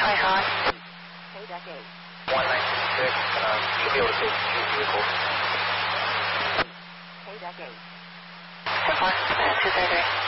Hi, hot. KDEC 8. 1926, should be able to take two vehicles. KDEC 8. 10-4, 233.